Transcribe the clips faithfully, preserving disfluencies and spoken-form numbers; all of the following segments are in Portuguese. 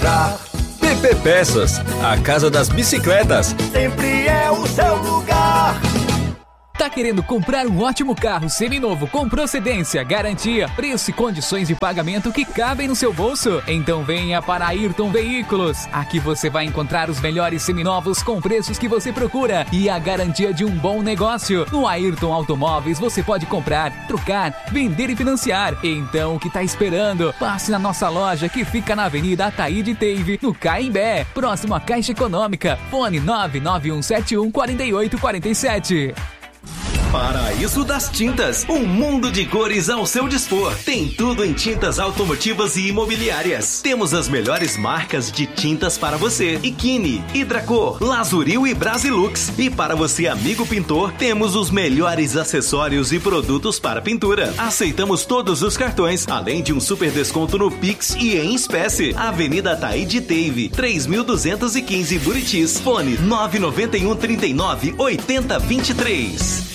lugar. P P Peças, a casa das bicicletas. Sempre é o seu lugar. Tá querendo comprar um ótimo carro seminovo com procedência, garantia, preço e condições de pagamento que cabem no seu bolso? Então venha para Ayrton Veículos. Aqui você vai encontrar os melhores seminovos com preços que você procura e a garantia de um bom negócio. No Ayrton Automóveis você pode comprar, trocar, vender e financiar. Então o que tá esperando? Passe na nossa loja que fica na Avenida Ataíde Teive, no Caimbé, próximo à Caixa Econômica. Fone nove nove um sete um quatro oito quatro sete. Paraíso das Tintas, um mundo de cores ao seu dispor. Tem tudo em tintas automotivas e imobiliárias. Temos as melhores marcas de tintas para você: Ikine, Hidracor, Lazuril e Brasilux. E para você, amigo pintor, temos os melhores acessórios e produtos para pintura. Aceitamos todos os cartões, além de um super desconto no Pix e em espécie. Avenida Ataíde Teive, três mil duzentos e quinze, Buritis. Fone nove nove um, três nove, oito zero dois três.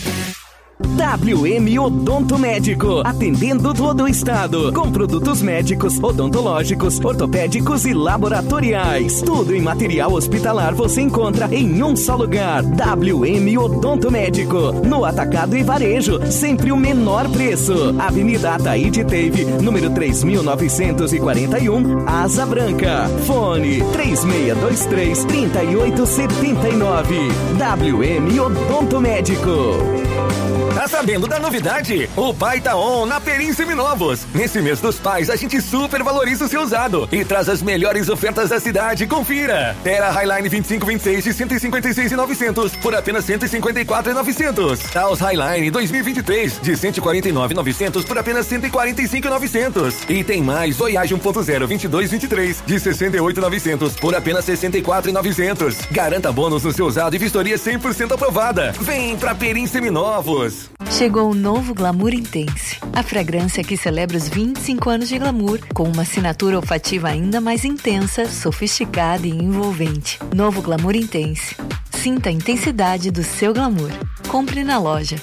W M Odonto Médico, atendendo todo o estado, com produtos médicos, odontológicos, ortopédicos e laboratoriais. Tudo em material hospitalar você encontra em um só lugar. W M Odonto Médico, no atacado e varejo, sempre o menor preço. Avenida Ataíde Teive, número três mil novecentos e quarenta e um, Asa Branca. Fone três seis dois três, três oito sete nove. W M Odonto Médico. Tá sabendo da novidade? O Pai tá on na Perim Seminovos. Nesse mês dos pais, a gente super valoriza o seu usado e traz as melhores ofertas da cidade. Confira! Terra Highline vinte e cinco vinte e seis de cento e cinquenta e seis mil e novecentos por apenas cento e cinquenta e quatro mil e novecentos. Taos Highline dois mil e vinte e três de cento e quarenta e nove mil e novecentos por apenas cento e quarenta e cinco mil e novecentos. E tem mais Voyage um ponto zero vinte e dois vinte e três de sessenta e oito mil e novecentos por apenas sessenta e quatro mil e novecentos. Garanta bônus no seu usado e vistoria cem por cento aprovada. Vem pra Perim Seminovos. Chegou o novo Glamour Intense, a fragrância que celebra os vinte e cinco anos de glamour, com uma assinatura olfativa ainda mais intensa, sofisticada e envolvente. Novo Glamour Intense. Sinta a intensidade do seu glamour. Compre na loja.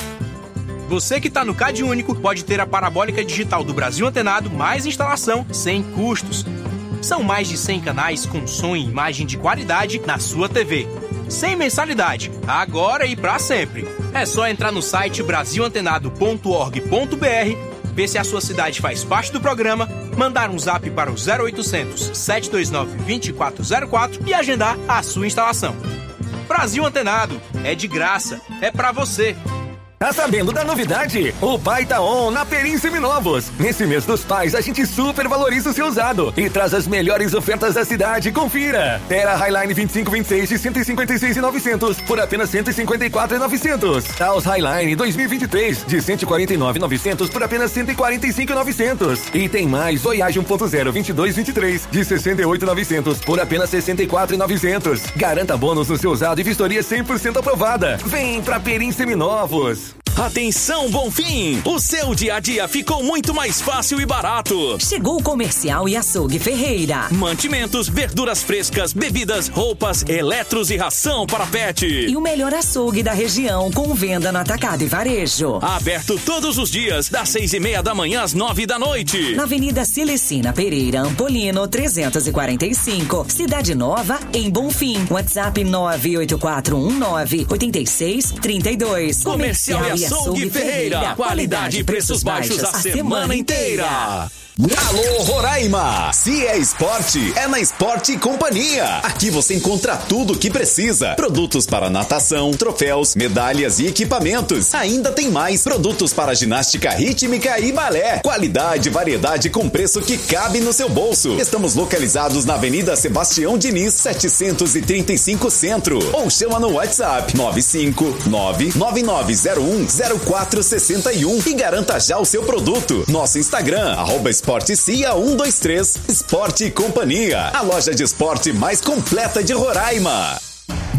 Você que está no Cade Único pode ter a parabólica digital do Brasil Antenado mais instalação sem custos. São mais de cem canais com som e imagem de qualidade na sua T V. Sem mensalidade, agora e pra sempre. É só entrar no site brasil antenado ponto org ponto b r, ver se a sua cidade faz parte do programa, mandar um zap para o zero oitocentos, sete dois nove, dois quatro zero quatro e agendar a sua instalação. Brasil Antenado, é de graça, é pra você. Tá sabendo da novidade? O Pai tá on na Perim Seminovos. Nesse mês dos pais, a gente super valoriza o seu usado e traz as melhores ofertas da cidade. Confira! Terra Highline vinte e cinco vinte e seis de cento e cinquenta e seis mil e novecentos por apenas cento e cinquenta e quatro mil e novecentos. Taos Highline dois mil e vinte e três de cento e quarenta e nove mil e novecentos por apenas cento e quarenta e cinco mil e novecentos. E tem mais Voyage um ponto zero vinte e dois vinte e três de sessenta e oito mil e novecentos por apenas sessenta e quatro mil e novecentos. Garanta bônus no seu usado e vistoria cem por cento aprovada. Vem pra Perim Seminovos. Atenção, Bonfim! O seu dia a dia ficou muito mais fácil e barato. Chegou o Comercial e Açougue Ferreira. Mantimentos, verduras frescas, bebidas, roupas, eletros e ração para pet. E o melhor açougue da região com venda no atacado e varejo. Aberto todos os dias, das seis e meia da manhã às nove da noite. Na Avenida Celecina Pereira, Ampolino, trezentos e quarenta e cinco. Cidade Nova, em Bonfim. WhatsApp nove oito quatro um nove, oito seis três dois. Comercial e Açougue Ferreira, qualidade e preços baixos a semana inteira. Alô Roraima! Se é esporte, é na Esporte Companhia. Aqui você encontra tudo o que precisa. Produtos para natação, troféus, medalhas e equipamentos. Ainda tem mais produtos para ginástica rítmica e balé. Qualidade e variedade com preço que cabe no seu bolso. Estamos localizados na Avenida Sebastião Diniz, setecentos e trinta e cinco Centro. Ou chama no WhatsApp nove cinco nove, nove nove zero um, zero quatro seis um e garanta já o seu produto. Nosso Instagram, arroba Esporte Cia um dois três, Esporte Companhia, a loja de esporte mais completa de Roraima.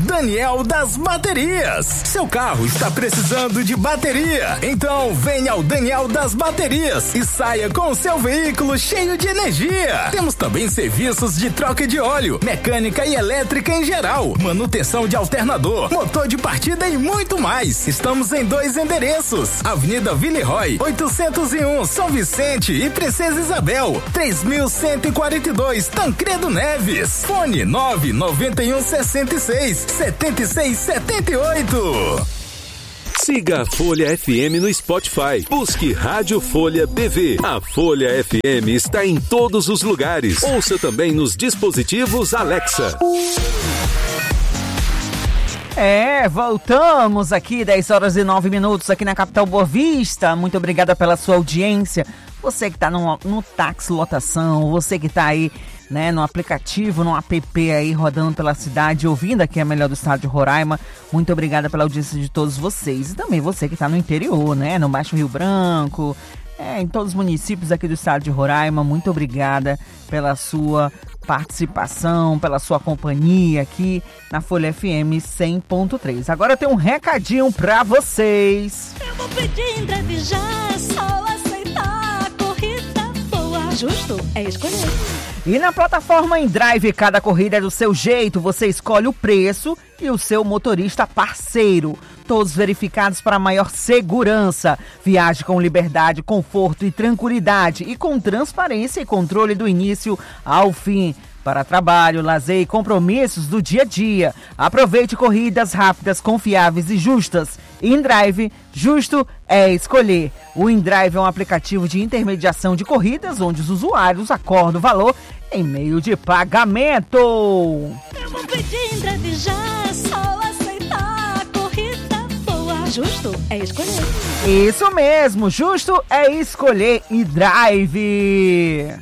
Daniel das Baterias. Seu carro está precisando de bateria? Então venha ao Daniel das Baterias e saia com o seu veículo cheio de energia. Temos também serviços de troca de óleo, mecânica e elétrica em geral, manutenção de alternador, motor de partida e muito mais. Estamos em dois endereços: Avenida Villeroy, oitocentos e um, São Vicente e Princesa Isabel, três mil cento e quarenta e dois, Tancredo Neves. Fone nove nove um sessenta e seis, setenta e seis setenta e oito. Siga a Folha F M no Spotify. Busque Rádio Folha B V. A Folha F M está em todos os lugares. Ouça também nos dispositivos Alexa. É, voltamos aqui, dez horas e nove minutos aqui na capital Boa Vista. Muito obrigada pela sua audiência. Você que está no, no táxi lotação, você que está aí, né, no aplicativo, no app aí, rodando pela cidade, ouvindo aqui a melhor do estado de Roraima. Muito obrigada pela audiência de todos vocês. E também você que está no interior, né, no Baixo Rio Branco, é, em todos os municípios aqui do estado de Roraima. Muito obrigada pela sua participação, pela sua companhia aqui na Folha F M cem ponto três. Agora tem um recadinho pra vocês. Eu vou pedir em breve já, é só aceitar a corrida boa. Justo é escolher. E na plataforma InDrive, cada corrida é do seu jeito. Você escolhe o preço e o seu motorista parceiro. Todos verificados para maior segurança. Viaje com liberdade, conforto e tranquilidade. E com transparência e controle do início ao fim. Para trabalho, lazer e compromissos do dia a dia. Aproveite corridas rápidas, confiáveis e justas. InDrive, justo é escolher. O InDrive é um aplicativo de intermediação de corridas, onde os usuários acordam o valor em meio de pagamento. Eu vou pedir InDrive já, é só aceitar a corrida boa. Justo é escolher. Isso mesmo, justo é escolher InDrive.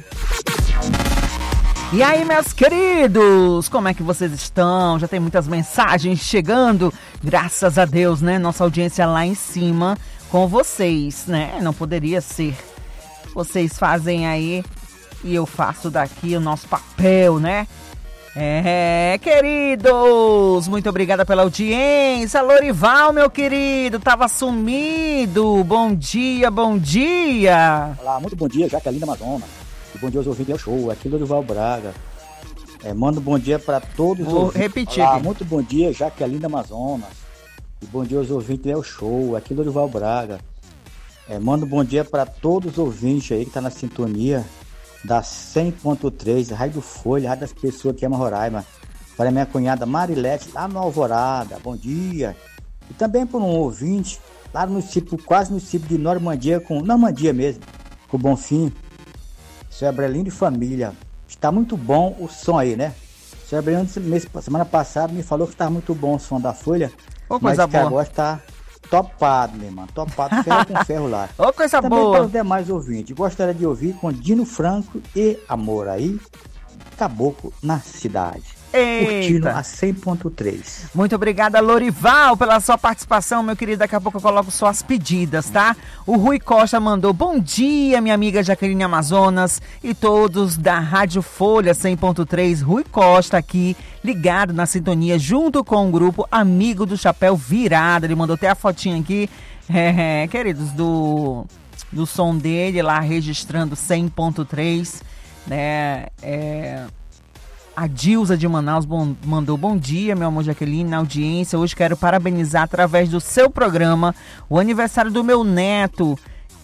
E aí, meus queridos, como é que vocês estão? Já tem muitas mensagens chegando, graças a Deus, né? Nossa audiência lá em cima com vocês, né? Não poderia ser. Vocês fazem aí e eu faço daqui o nosso papel, né? É, queridos, muito obrigada pela audiência. Lorival, meu querido, tava sumido. Bom dia, bom dia. Olá, muito bom dia, Jaqueline Amazonas. Bom dia aos ouvintes do show, aqui é Lorival Braga. É, mando um bom dia para todos os Vou ouvintes. repetir. Olá, muito bom dia, Jaqueline Amazonas. E bom dia aos ouvintes do show, aqui é Lorival Braga. É, mando um bom dia para todos os ouvintes aí que tá na sintonia da cem ponto três, Rádio Folha, Rádio das Pessoas que ama Roraima. Para minha cunhada Marilete, lá no Alvorada, bom dia. E também para um ouvinte, lá no município, quase no município de Normandia, com Normandia mesmo, com o Bonfim. Seu Abrelino de família, está muito bom o som aí, né? Seu Abrelino, semana passada, me falou que estava muito bom o som da Folha. Ô, coisa mas que boa. agora está topado, meu irmão. Topado, ferro com ferro lá. Ô, coisa Também boa. para os demais ouvintes, gostaria de ouvir com Dino Franco e Amor aí, Caboclo na Cidade. Curtindo Eita. a cem ponto três. Muito obrigada, Lorival, pela sua participação, meu querido. Daqui a pouco eu coloco suas pedidas, tá? O Rui Costa mandou bom dia, minha amiga Jaqueline Amazonas e todos da Rádio Folha cem ponto três. Rui Costa aqui, ligado na sintonia, junto com o grupo Amigo do Chapéu Virado. Ele mandou até a fotinha aqui, é, queridos, do, do som dele lá, registrando cem ponto três, né? É... A Dilza de Manaus bom, mandou bom dia, meu amor Jaqueline, na audiência. Hoje quero parabenizar através do seu programa o aniversário do meu neto,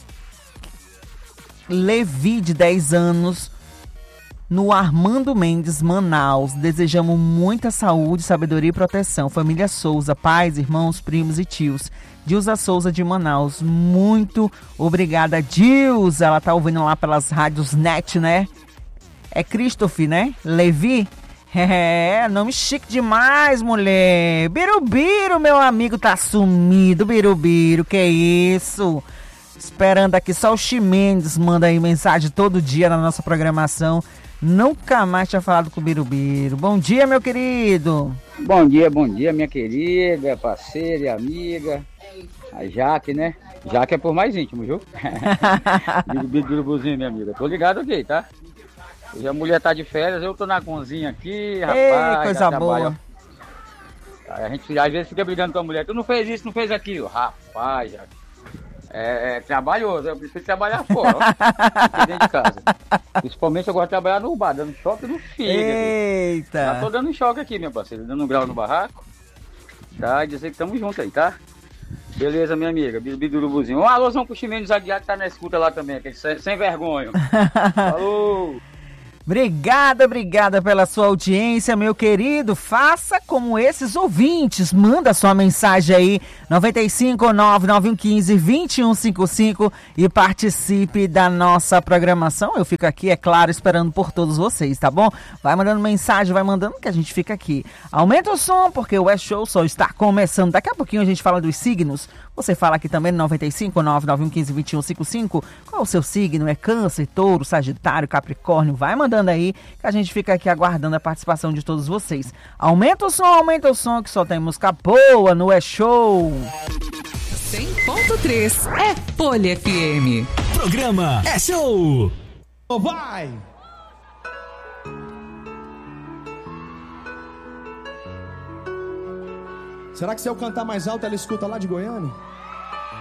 Levi, de dez anos, no Armando Mendes, Manaus. Desejamos muita saúde, sabedoria e proteção. Família Souza, pais, irmãos, primos e tios. Dilza Souza de Manaus, muito obrigada, Dilza. Ela tá ouvindo lá pelas rádios net, né? É Christophe, né? Levi? É, nome chique demais, mulher. Birubiru, meu amigo, tá sumido. Birubiru, que isso? Esperando aqui, só o Chimendes manda aí mensagem todo dia na nossa programação. Nunca mais tinha falado com o Birubiru. Bom dia, meu querido. Bom dia, bom dia, minha querida, parceira e amiga. A Jaque, né? Jaque é por mais íntimo, viu? Birubiru, Birubuzinho, minha amiga. Tô ligado aqui, tá? Hoje a mulher tá de férias, eu tô na cozinha aqui, rapaz. Ei, coisa boa. Aí a gente às vezes fica brigando com a mulher, tu não fez isso, não fez aquilo. Rapaz, já, é, é trabalhoso, eu prefiro trabalhar fora, ó, dentro de casa. Principalmente eu gosto de trabalhar no bar, dando choque no filho. Eita! Já tô dando choque aqui, meu parceiro, dando um grau no barraco. Tá, e dizer que tamo junto aí, tá? Beleza, minha amiga, Bidurubuzinho. Um alôzão pro Ximenes Aguiar que tá na escuta lá também, aquele sem, sem vergonha. Falou! Obrigada, obrigada pela sua audiência, meu querido. Faça como esses ouvintes. Manda sua mensagem aí, nove cinco nove nove um um cinco dois um cinco cinco e participe da nossa programação. Eu fico aqui, é claro, esperando por todos vocês, tá bom? Vai mandando mensagem, vai mandando que a gente fica aqui. Aumenta o som, porque o West Show só está começando. Daqui a pouquinho a gente fala dos signos. Você fala aqui também no nove cinco nove nove um um cinco dois um cinco cinco. Qual é o seu signo? É Câncer, Touro, Sagitário, Capricórnio? Vai mandando aí, que a gente fica aqui aguardando a participação de todos vocês. Aumenta o som, aumenta o som, que só tem música boa no É Show. cem ponto três é Folha F M. Programa É Show. Oh, vai! Será que se eu cantar mais alto ela escuta lá de Goiânia?